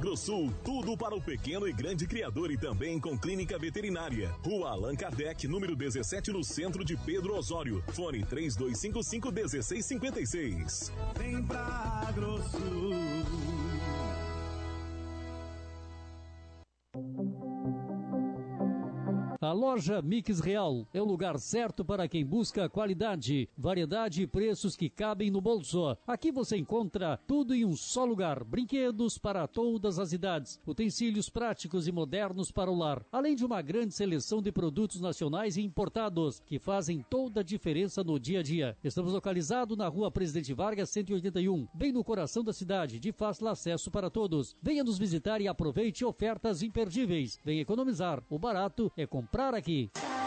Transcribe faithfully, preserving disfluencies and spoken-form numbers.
Agrosul, tudo para o pequeno e grande criador e também com clínica veterinária. Rua Allan Kardec, número dezessete, no centro de Pedro Osório. Fone três dois cinco cinco, um seis cinco seis. Vem pra Agrosul. A loja Mix Real é o lugar certo para quem busca qualidade, variedade e preços que cabem no bolso. Aqui você encontra tudo em um só lugar. Brinquedos para todas as idades, utensílios práticos e modernos para o lar, além de uma grande seleção de produtos nacionais e importados que fazem toda a diferença no dia a dia. Estamos localizados na Rua Presidente Vargas, cento e oitenta e um, bem no coração da cidade, de fácil acesso para todos. Venha nos visitar e aproveite ofertas imperdíveis. Venha economizar. O barato é comprar aqui.